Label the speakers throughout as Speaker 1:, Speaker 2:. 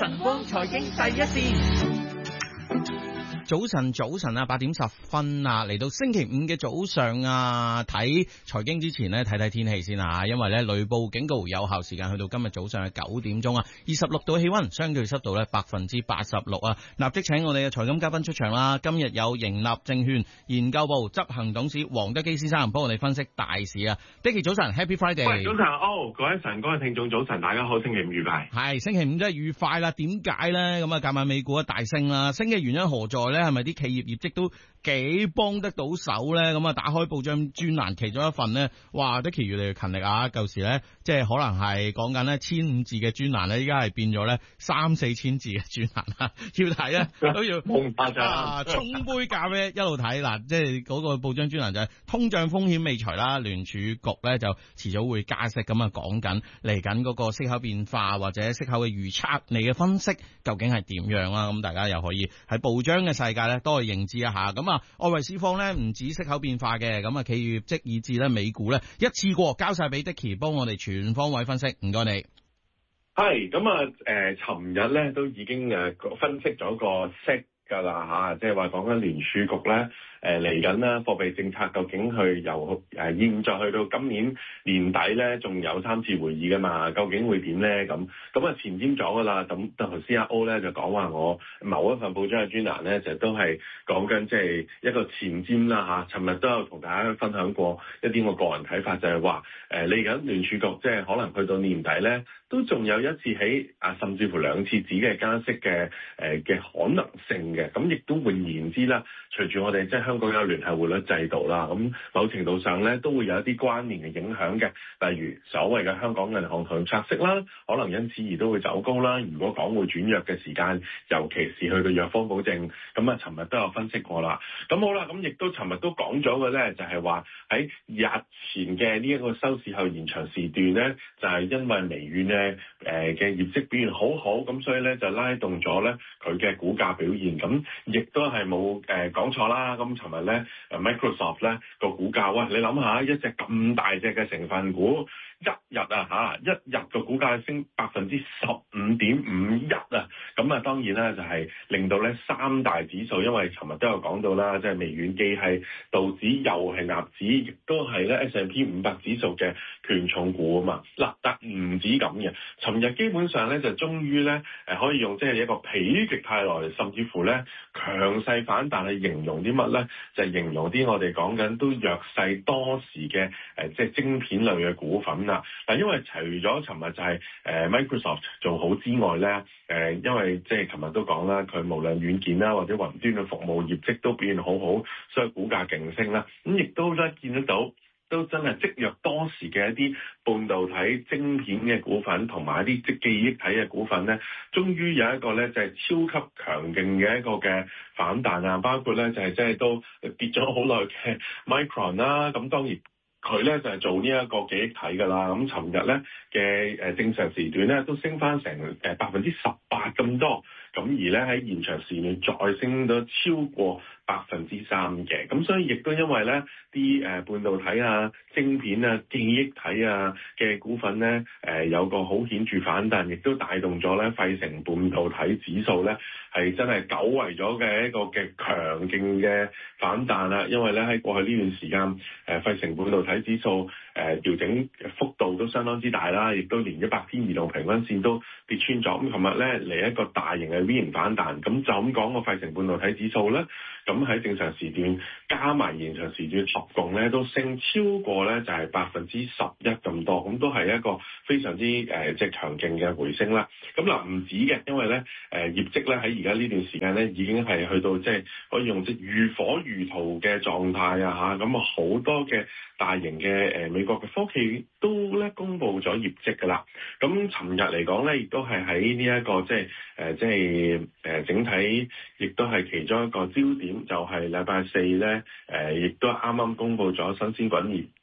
Speaker 1: 晨光財經第一線。早晨啊，8點10分啊，嚟到星期五嘅早上啊，睇財經之前呢，睇天氣先啊，因為呢雷暴警告有效時間去到今日早上嘅9點鐘啊，26度氣溫，相對濕度呢86%啊，立即請我哋嘅財金嘉賓出場啦。今日有盈立證券研究部執行董事黃德基先生幫我哋分析大市啊。Dicky 早晨 ，Happy Friday！
Speaker 2: 喂，早晨各位晨光嘅聽眾早晨，大家好，星期五愉快。
Speaker 1: 係星期五真係愉快啦，點解呢？咁啊，夾埋美股大升啦，升嘅原因何在呢？係咪啲企業業績都幾幫得到手咧？咁啊，打開報章專欄其中一份呢，哇，Dicky越嚟越勤力啊！舊時咧，即係可能係講緊咧1500字嘅專欄咧，依家係變咗咧3-4千字嘅專欄啦。要睇咧都要沖杯咖啡一路睇嗱，即係嗰個報章專欄就係通脹風險未除啦，聯儲局咧就遲早會加息咁啊，講緊嚟緊嗰個息口變化或者息口嘅預測，你嘅分析究竟係點樣啦？咁大家又可以喺報章嘅世界咧都去認知一下。咁啊，外圍市況咧唔止息口變化嘅，咁啊企業業績以至咧美股咧一次過交晒俾 Dicky 幫我哋全方位分析，唔該你。
Speaker 2: 係咁啊，尋日咧都已經分析咗個息㗎啦嚇，即係話講緊聯儲局咧嚟緊啦，貨幣政策究竟去由現在去到今年年底咧，仲有3次會議㗎嘛？究竟會點咧？咁啊前瞻咗㗎啦。咁頭 CRO 咧就講話我某一份報章嘅專欄咧，就都係講緊即係一個前瞻啦嚇。尋日都有同大家分享過一啲我個人睇法，就係話嚟緊聯儲局即係可能去到年底咧，都仲有一次起甚至乎2次止嘅加息嘅可能性嘅。咁亦都換言之啦，隨住我哋即係香港有聯繫匯率制度啦，咁某程度上咧都會有一啲關聯嘅影響嘅，例如所謂嘅香港銀行同拆息啦，可能因此而都會走高啦。如果港匯轉弱嘅時間，尤其是去到弱方保證，咁啊，尋日都有分析過啦。咁好啦，咁亦都尋日都講咗嘅咧，就係話喺日前嘅呢一個收市後延長時段咧，就係因為微軟咧嘅業績表現好好，咁所以咧就拉動咗咧佢嘅股價表現，咁亦都係冇講錯啦。咁尋日咧Microsoft 咧個股價，喂，你諗下一隻咁大隻嘅成分股，一日個股價升15.51%啊！咁啊當然啦，就係令到咧三大指數，因為尋日都有講到啦，即係微軟既係道指又係納指，亦都係咧 S&P 500指數嘅權重股啊嘛。嗱，但唔止咁嘅，尋日基本上咧就終於咧可以用即係一個否極泰來，甚至乎咧強勢反彈去形容啲乜咧？就係形容啲我哋講緊都弱勢多時嘅即係晶片類嘅股份啦。嗱，因為除咗尋日就係Microsoft 做好之外咧，因為即係尋日都講啦，佢無論軟件啦或者雲端嘅服務業績都表現好好，所以股價勁升啦。咁亦都咧見得到，都真係積弱多時嘅一啲半導體晶片嘅股份同埋一啲即記憶體嘅股份咧，終於有一個咧就係超級強勁嘅一個嘅反彈啊！包括咧就係即係都跌咗好耐嘅 Micron 啦，咁當然佢咧就係做呢一個記憶體㗎啦。咁尋日咧嘅正常時段咧都升翻成18%咁多，咁而咧喺現場時段再升到超過3%嘅，咁所以亦都因為咧啲半導體啊、晶片啊、記憶體啊嘅股份咧有個好顯著反彈，亦都帶動咗咧費城半導體指數咧係真係久違咗嘅一個嘅強勁嘅反彈啦。因為咧喺過去呢段時間費城半導體指數調整幅度都相當之大啦，亦都連100天移動平均線都跌穿咗。咁琴日咧嚟一個大型嘅 V 型反彈，咁就咁講個費城半導體指數咧，咁喺正常時段加埋延長時段合共咧都升超過咧就係11%咁多，咁都係一個非常之即係強勁嘅回升啦。咁嗱唔止嘅，因為咧業績咧喺而家呢段時間咧已經係去到即係可以用即如火如荼嘅狀態啊嚇，咁啊好多嘅大型嘅美國嘅科技都咧公布咗業績㗎啦。咁尋日嚟講咧，亦都係喺呢一個即係整體，亦都係其中一個焦點，就係禮拜四咧亦都啱啱公布咗新鮮滾熱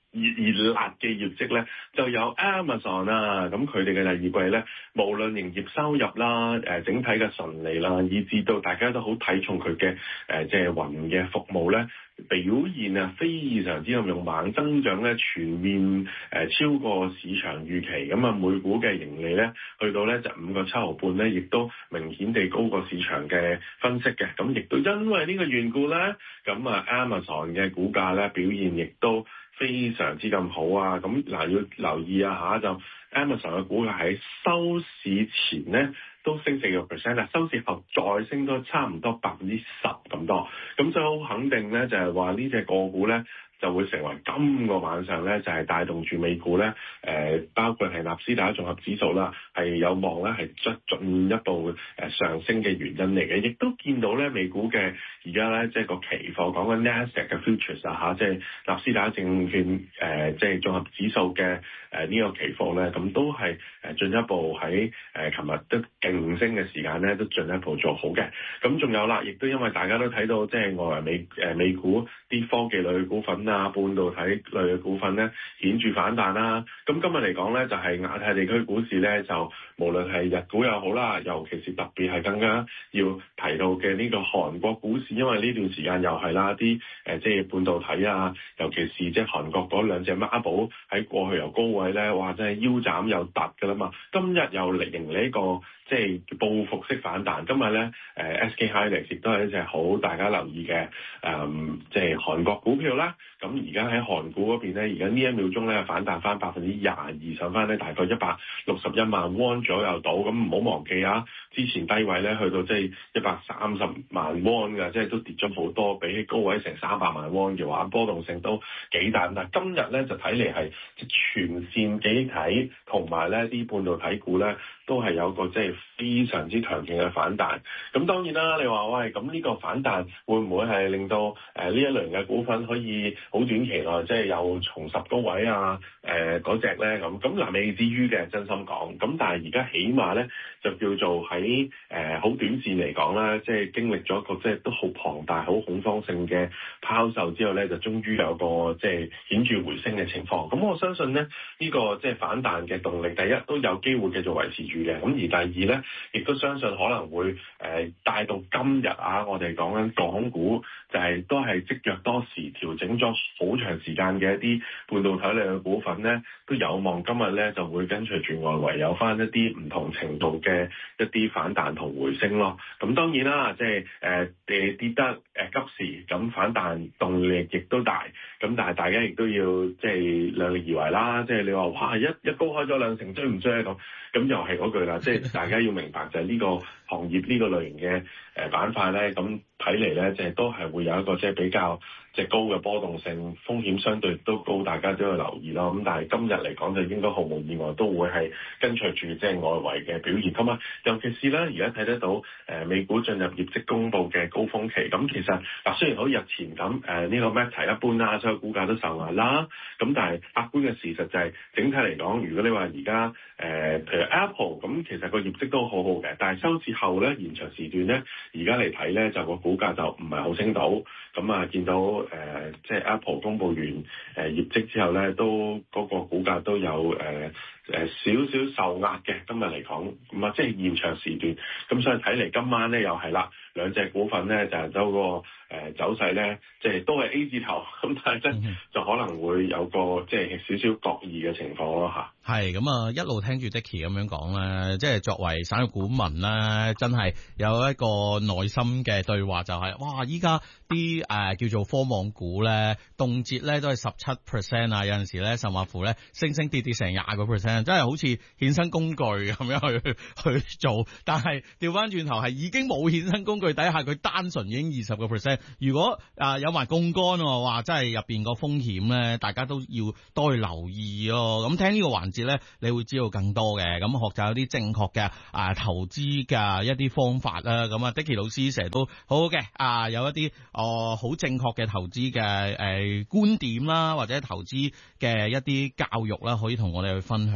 Speaker 2: 熱辣嘅業績咧，就有 Amazon 啦。咁佢哋嘅第二季咧，無論營業收入啦、整體嘅純利啦，以至到大家都好睇重佢嘅即係雲嘅服務咧，表現啊非常之咁勇猛，增長咧全面超過市場預期。咁啊，每股嘅盈利咧去到咧就5.75咧，亦都明顯地高過市場嘅分析嘅。咁亦都因為呢個緣故咧，咁啊 Amazon 嘅股價咧表現亦都非常之咁好啊！咁嗱，要留意啊嚇，就 Amazon 嘅股價喺收市前咧都升4%啦，收市後再升多差唔多10%咁多，咁所以好肯定咧，就係話呢隻個股咧就會成為今個晚上咧就係帶動住美股咧包括係納斯達克綜合指數啦，係有望咧係進一步上升嘅原因嚟嘅，亦都見到咧美股嘅而家咧即係個期貨講緊 Nasdaq 嘅 futures 啊嚇，即係納斯達克證券即係綜合指數嘅呢個期貨咧，咁都係進一步喺琴日都勁升嘅時間咧都進一步做好嘅。咁仲有啦，亦都因為大家都睇到即係外圍美股啲科技類股份啊、半導體類嘅股份咧顯著反彈啦。咁今日嚟講咧，就係亞太地區股市咧，就無論係日股又好啦，尤其是特別係更加要提到嘅呢個韓國股市，因為呢段時間又係啦，啲即係半導體啊，尤其是即係韓國嗰兩隻孖寶喺過去由高位咧，哇！真係腰斬又突㗎啦嘛。今日又迎嚟一個即係報復式反彈。今日咧SK Hynix 亦都係一隻好大家留意嘅即係韓國股票啦。咁而家喺韓股嗰邊咧，而家呢一秒鐘咧反彈翻22%，上翻咧大概161萬won左右到。咁唔好忘記啊，之前低位咧去到即係130萬won㗎，即係都跌咗好多，比起高位成300萬won嘅話，波動性都幾大。但係今日咧就睇嚟係全線幾體同埋咧啲半導體股咧都係有個即係非常之強勁嘅反彈。咁當然啦，你話喂，咁呢個反彈會唔會係令到呢一類嘅股份可以好短期內即係又重拾高位啊？嗰隻咧咁嗱未至於嘅，真心講。咁但係而家起碼咧就叫做喺好短線嚟講啦，即係經歷咗一個即係都好龐大、好恐慌性嘅拋售之後咧，就終於有個即係顯著回升嘅情況。咁我相信咧呢個即係反彈嘅動力，第一都有機會繼續維持住嘅。咁而第二咧，亦都相信可能會帶到今日啊，我哋講緊港股就係都係積弱多時調整咗好長時間嘅一啲半導體類嘅股份咧，都有望今日咧就會跟隨住外圍有翻一啲唔同程度嘅一啲反彈同回升咯。咁當然啦，即係跌得急時，咁反彈動力亦都大。咁但係大家亦都要即係量力而為啦。即係你話哇一高開咗兩成追唔追咁？咁又係嗰句啦，即係大家要明白就係呢個行業呢個類型嘅板塊咧，咁睇嚟咧即係都係會有一個即係比較即係高嘅波動性，風險相對都高，大家都要留意咯。咁但係今日嚟講就應該毫無意外都會係跟隨住即係外圍嘅表現。咁啊，尤其是咧而家睇得到美股進入業績公佈嘅高峰期。咁其實嗱雖然好似日前咁呢個 Meta 一般啦，所有股價都受壓啦。咁但係客觀嘅事實就係整體嚟講，如果你話而家譬如 Apple 咁，其實個業績都好好嘅，但係收市後咧延長時段咧，而家嚟睇咧就個股價就唔係好升到。咁啊見到即係 Apple 公佈完業績之後咧，都嗰個股價都有少少受壓嘅。今日嚟講，咁啊即係延長時段。咁所以睇嚟今晚咧又係啦，兩隻股份咧就係走個走勢咧，即係都係 A 字頭。咁但係咧就可能會有個即係少少各異嘅情況咯嚇。
Speaker 1: 係咁啊，一路聽住 Dicky 咁樣講咧，即係作為散戶股民咧，真係有一個內心嘅對話，就係哇！依家啲叫做科網股咧，動輒咧都係17%啊，有陣時咧甚或乎咧升跌成20%，真係好似衍生工具咁樣去做。但係調翻轉頭係已經冇衍生工具底下，佢單純已經20%。如果有埋槓桿，哇！真係入邊個風險咧，大家都要多去留意咯。咁聽呢個環節咧，你會知道更多嘅，咁學習有啲正確嘅投資嘅一啲方法啦。咁啊，Dicky 老師成日都好好嘅，有一啲好正確嘅投資嘅觀點啦，或者投資嘅一啲教育啦，可以同我哋去分享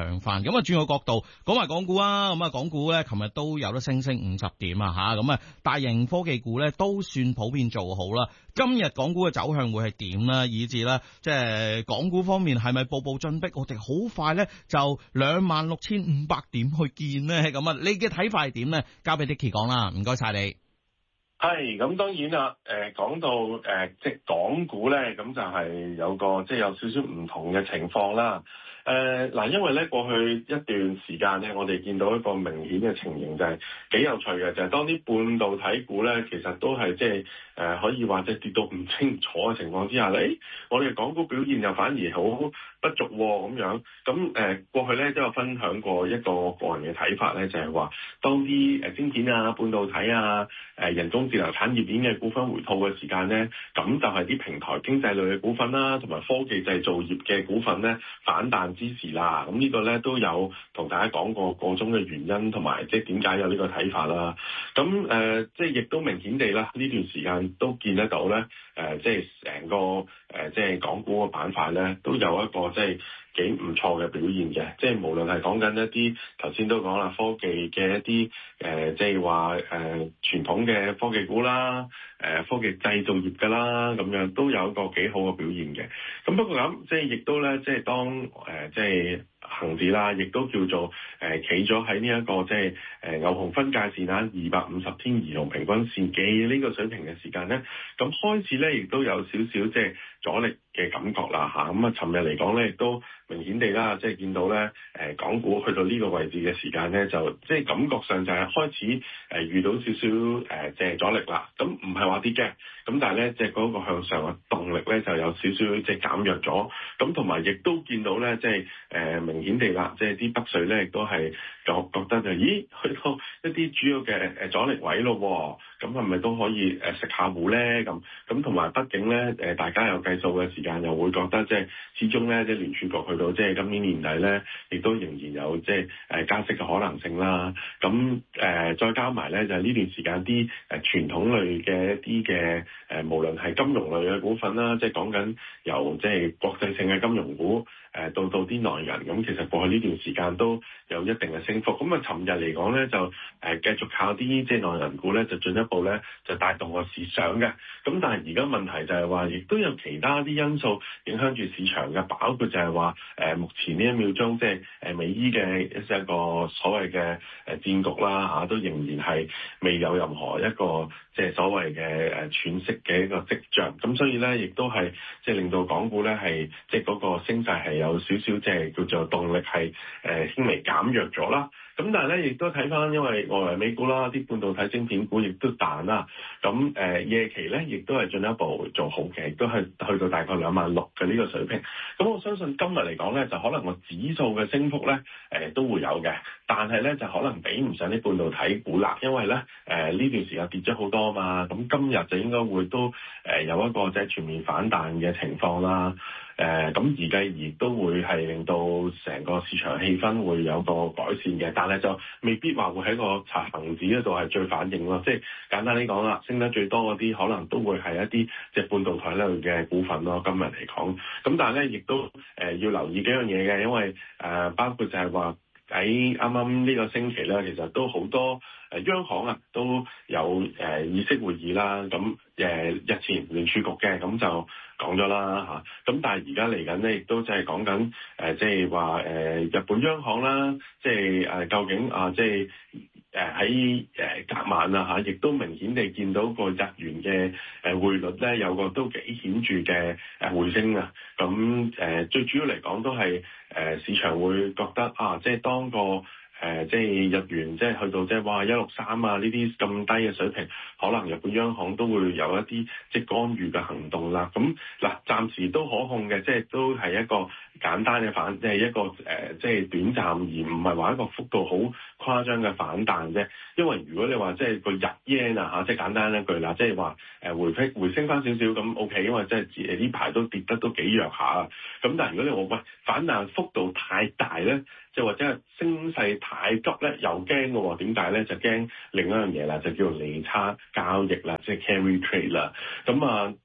Speaker 1: 向翻。咁啊，轉個角度講埋港股啊，咁啊，港股咧，琴日都有得升50點啊吓，咁啊，大型科技股咧都算普遍做好啦。今日港股嘅走向會係點啦？以至咧，即係港股方面係咪步步進逼？我哋好快咧就26,500點去見咧？咁啊，你嘅睇法係點咧？交俾 Dicky 講啦，唔該晒你。
Speaker 2: 係，咁當然啦，講到即係港股咧，咁就係有個即係有少少唔同嘅情況啦。嗱，因為咧過去一段時間咧，我哋見到一個明顯嘅情形就係幾有趣嘅，就係當啲半導體股咧，其實都係即係可以話即係跌到唔清楚嘅情況之下咧，我哋港股表現又反而好不俗咁樣。咁過去咧都有分享過一個個人嘅睇法咧，就係話當啲晶片啊、半導體啊、人工智能產業鏈嘅股份回吐嘅時間咧，咁就係啲平台經濟類嘅股份啦，同埋科技製造業嘅股份咧反彈之時啦。咁呢個咧都有同大家講過個中嘅原因，同埋即係點解有呢個睇法啦。咁即係亦都明顯地啦，呢段時間都見得到咧，即係成個即係港股個板塊咧都有一個即係幾唔錯嘅表現嘅。即係無論係講緊一啲頭先都講啦，科技嘅一啲即係話傳統嘅科技股啦，科技製造業㗎啦，咁樣都有一個幾好嘅表現嘅。咁不過咁即係亦都咧，即係當即係恒指啦，亦都叫做企咗喺呢一個即係牛熊分界線啊，250天移動平均線嘅呢個水平嘅時間咧，咁開始咧亦都有少少即係阻力嘅感覺啦嚇。咁啊，尋日嚟講咧，亦都明顯地啦，即係見到咧港股去到呢個位置嘅時間咧，就即係感覺上就係開始遇到少少即係阻力啦。咁唔係話跌嘅，咁但係咧即係嗰個向上嘅動力咧就有少少即係減弱咗。咁同埋亦都見到咧，即係明顯地啦，即係啲北水咧亦都係覺得就咦去到一啲主要嘅阻力位咯，咁係咪都可以食下糊咧？咁同埋畢竟咧大家有計數嘅時間，又會覺得即係始終咧即係聯儲局去到即係今年年底咧，亦都仍然有即係加息嘅可能性啦。咁再加埋咧就係呢段時間啲傳統類嘅一啲嘅無論係金融類嘅股份啦，即係講緊由即係國際性嘅金融股到啲內銀，咁其實過去呢段時間都有一定嘅升幅。咁啊，尋日嚟講咧就繼續靠啲即係內銀股咧，就進一步咧就帶動個市上嘅。咁但係而家問題就係話，亦都有其他啲因素影響住市場嘅，包括就係話目前呢一秒鐘即係美伊嘅一個所謂嘅戰局啦嚇，都仍然係未有任何一個即係所謂嘅喘息嘅一個跡象。咁所以咧，亦都係即係令到港股咧係即係嗰個升勢係有少少即係叫做動力係輕微減弱咗啦。咁但係咧，亦都睇翻，因為外圍美股啦，啲半導體晶片股亦都彈啦。咁夜期咧，亦都係進一步做好嘅，亦都係去到大概26,000嘅呢個水平。咁我相信今日嚟講咧，就可能個指數嘅升幅咧都會有嘅，但係咧就可能比唔上啲半導體股啦，因為咧呢段時間跌咗好多嘛。咁今日就應該會都有一個即係全面反彈嘅情況啦。咁而繼而都會係令到成個市場氣氛會有個改善嘅，但係就未必話會喺個恆指嗰度係最反應咯。即係簡單啲講啦，升得最多嗰啲可能都會係一啲即係半導體類嘅股份咯。今日嚟講，咁但係咧亦都要留意幾樣嘢嘅，因為包括就係話喺啱啱呢個星期咧，其實都好多央行啊都有議息會議啦。咁日前聯儲局嘅咁就講咗啦嚇。咁但係而家嚟緊咧，亦都即係講緊即係話日本央行啦，即係究竟即係喺隔晚啊嚇，亦都明顯地見到個日元嘅匯率咧有個都幾顯著嘅回升啊。咁最主要嚟講都係市場會覺得即係當個即係日元即係去到即係哇163啊呢啲咁低嘅水平，可能日本央行都會有一啲即係干預嘅行動啦。咁嗱，暫時都可控嘅，即係都係一個簡單嘅即係一個即係短暫，而唔係話一個幅度好誇張嘅反彈啫。因為如果你話即係個日 yen 啊嚇，即係簡單一句啦，即係話回升翻少少咁 OK，因為即係呢排都跌得都幾弱下。咁但係如果你話喂反彈幅度太大咧，即係或者係升勢太急咧，又驚嘅喎。點解咧？就驚另一樣嘢啦，就叫做利差交易啦，即係 carry trade 啦。咁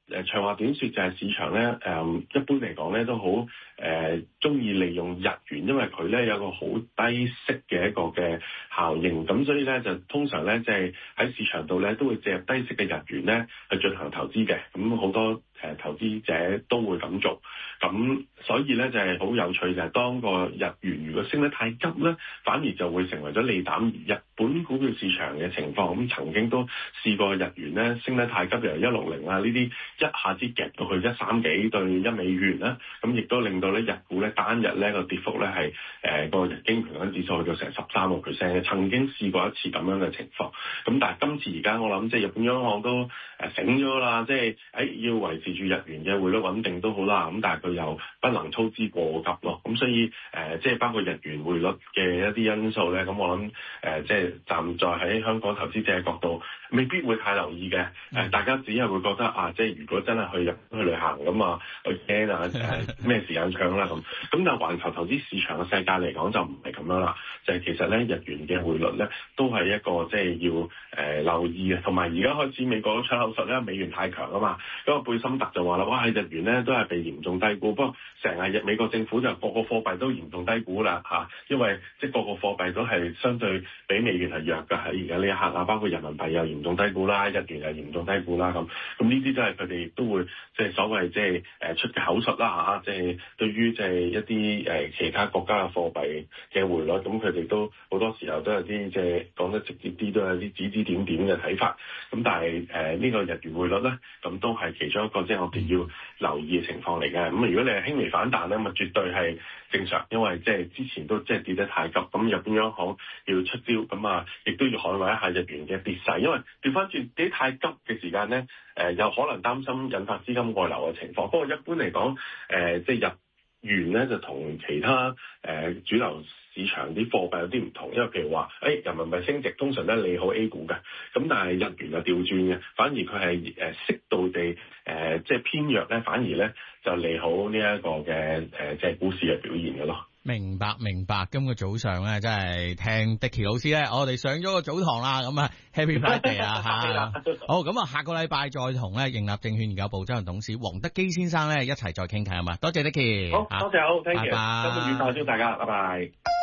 Speaker 2: 長話短説就係市場咧一般嚟講咧都好中意利用日元，因為佢咧有個好低息嘅一個嘅效應，咁所以咧就通常咧即係喺市場度咧都會借入低息嘅日元咧去進行投資嘅，咁好多投資者都會咁做，咁所以咧就係好有趣就係當個日元如果升得太急咧，反而就會成為咗利淡。日本股票市場嘅情況，咁曾經都試過日元咧升得太急，由160啊呢啲一下子夾到去130幾對1美元啦，咁亦都令到咧日股咧單日咧個跌幅咧係個日經平均指數去到成13%嘅，曾經試過一次咁樣嘅情況。咁但係今次而家我諗即係日本央行都醒咗啦，即係要維持住日元嘅匯率穩定都好啦，咁但係佢又不能操之過急咯，咁所以即係包括日元匯率嘅一啲因素咧，咁我諗即係站在喺香港投資者嘅角度，未必會太留意嘅。大家只係會覺得即係如果真係去日本去旅行咁啊，去驚啊咩時間搶啦咁。咁但係環球投資市場嘅世界嚟講就唔係咁樣啦，就係其實咧日元嘅匯率咧都係一個即係要留意嘅，同埋而家開始美國都出口術咧美元太強啊嘛，咁個貝森特就話啦，哇日元咧都係被嚴重低估，不過成日美國政府就個個貨幣都嚴重低估啦因為即係個個貨幣都係相對比美元係弱嘅喺而家呢一刻包括人民幣又嚴重低估啦，日元又嚴重低估啦咁呢啲都係佢哋都會即係所謂即係出嘅口術啦即係對於即係一啲其他國家嘅貨幣嘅匯率，咁佢哋都好多時候都有啲即係講得直接啲都有啲指指點點嘅睇法，咁但係呢個日元匯率咧，咁都係其中一個即係我哋要留意嘅情況嚟嘅。咁如果你係輕微反彈咧，咁絕對係正常，因為即係之前都即係跌得太急，咁日本央行要出招，咁亦都要捍衛一下日元嘅跌勢，因為調翻轉跌太急嘅時間咧，有可能擔心引發資金外流嘅情況。不過一般嚟講，即係日元咧就同其他主流市場啲貨幣有啲唔同，因為譬如話人民幣升值通常都係利好 A 股嘅，咁但係日元就調轉嘅，反而佢係適度地即係偏弱咧，反而咧就利好呢一個嘅即係股市嘅表現嘅咯。
Speaker 1: 明白。今個早上咧，真係聽 Dicky 老師咧，我哋上咗個早堂啦，咁Happy Friday 啊好，咁下個禮拜再同咧盈立證券研究部執行董事黃德基先生咧一齊再傾偈啊嘛，多謝 Dicky，
Speaker 2: 好，多謝好 ，thank you，
Speaker 1: 拜拜，
Speaker 2: 今日愉快，祝大家，拜拜。